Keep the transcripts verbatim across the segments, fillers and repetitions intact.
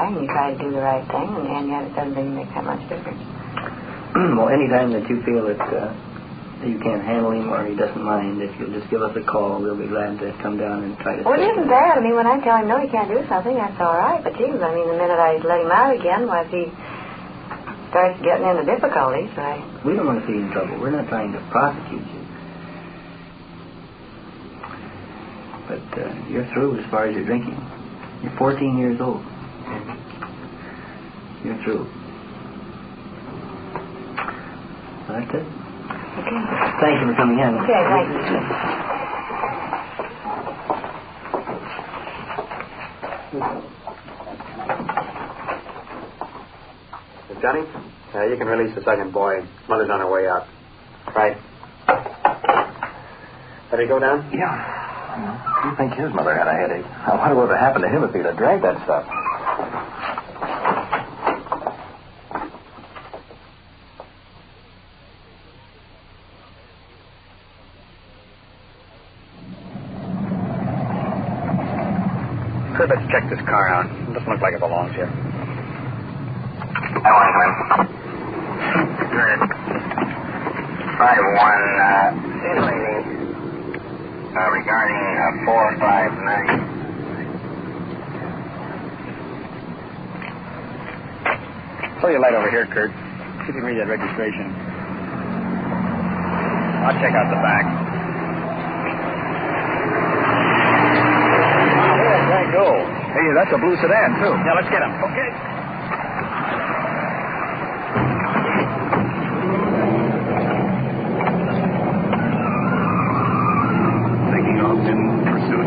and you try to do the right thing, and, and yet it doesn't even make that much difference. Well, anytime that you feel that uh, you can't handle him or he doesn't mind, if you'll just give us a call, we'll be glad to come down and try to... Well, it isn't bad. I mean, when I tell him, no, he can't do something, that's all right. But, geez, I mean, the minute I let him out again, well, if he starts getting into difficulties, I... We don't want to see you in trouble. We're not trying to prosecute you. But uh, you're through as far as your drinking. You're fourteen years old. You're through. Well, that's it. Okay. Thank you for coming in. Okay, thank you. Johnny, uh, you can release the second boy. Mother's on her way out. Right. Better go down? Yeah. You think his mother had a headache? I wonder what would have happened to him if he'd have drank that stuff. Let's check this car out. It doesn't look like it belongs here. I want to come in. Good. five one, uh, this lady, uh, regarding uh, four five nine. Pull your light over here, Kurt. See if you can read that registration. I'll check out the back. Go. Hey, that's a blue sedan, too. Yeah, let's get him. Okay. Taking off in pursuit.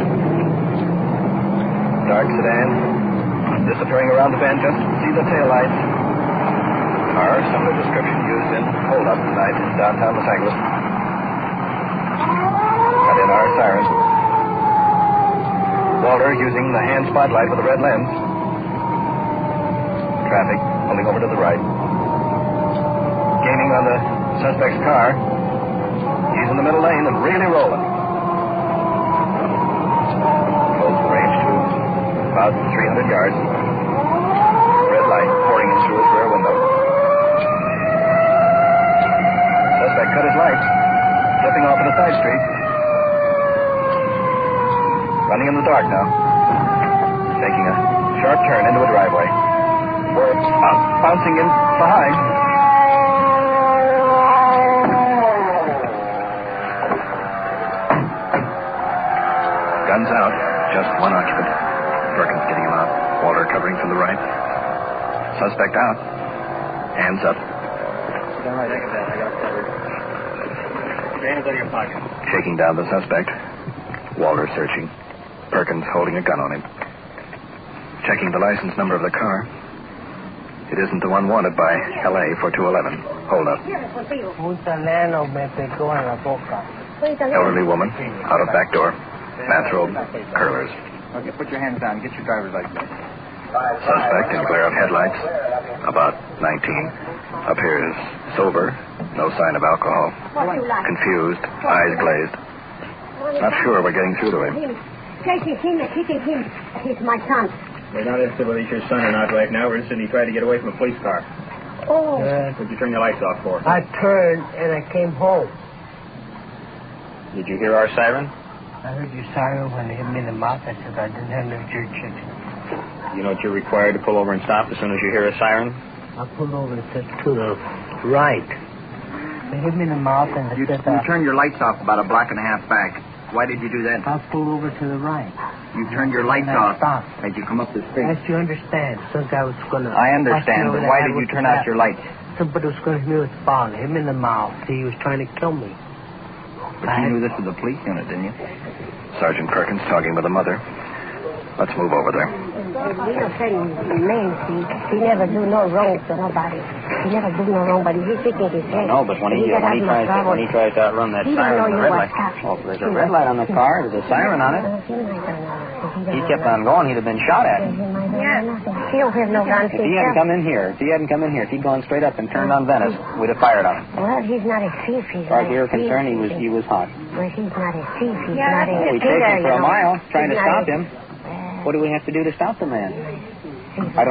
Dark sedan. Disappearing around the bend, just see the taillights. Car, similar description used in hold-up tonight in downtown Los Angeles. Got in our siren. Walter using the hand spotlight with a red lens. Traffic pulling over to the right. Gaining on the suspect's car. He's in the middle lane and really rolling. Close the range to about three hundred yards. Red light pouring in through his rear window. Suspect cut his lights, flipping off in a side street. Running in the dark now. Taking a sharp turn into a driveway. We're uh, bouncing in behind. Guns out. Just one occupant. Perkins getting him out. Walter covering from the right. Suspect out. Hands up. All right, I got that. I got it covered. Keep your hands out of your pocket. Shaking down the suspect. Walter searching. Perkins holding a gun on him. Checking the license number of the car. It isn't the one wanted by L A for two eleven. Hold up. Elderly woman, out of back door. Bathrobe, curlers. Okay, put your hands down. Get your driver's license. Suspect in glare of headlights. About nineteen. Appears sober. No sign of alcohol. Confused. Eyes glazed. Not sure we're getting through to him. Take him, take him. He's my son. We're not interested whether he's your son or not right now. We're interested in he tried to get away from a police car. Oh. Uh, What'd you turn your lights off for? I turned and I came home. Did you hear our siren? I heard your siren when it hit me in the mouth. I said I didn't have no jerk chicken. You know what you're required to pull over and stop as soon as you hear a siren? I pulled over and said to the right. It hit me in the mouth and it You, said you uh, turned your lights off about a block and a half back. Why did you do that? I pulled over to the right. You turned your lights And I off stopped. as you come up the street. As you understand, some guy was going to... I understand, but why did you turn out your lights? Somebody was going to hit me with a ball, hit me in the mouth. He was trying to kill me. But I you had- knew this was a police unit, didn't you? Sergeant Perkins talking with the mother. Let's move over there. We don't say man, see. He never do no wrong to nobody. He never do no wrong, but he's thinking his head. No, but when he, uh, when he tries to, when he tries to outrun that He don't siren, know the you red was light. happy. Oh, there's a red light on the car. There's a siren on it. He kept on going, he'd have been shot at. Yeah. He don't have no guns If he hadn't come in here, if he hadn't come in here, if he'd gone straight up and turned on Venice, we'd have fired on him. Well, he's not a thief. He's As far as not we a were thief. concerned, he was he was hot. Well, he's not a thief. He's Yeah, not a we chased him for a mile, trying to He's not stop a- him. What do we have to do to stop the man? I don't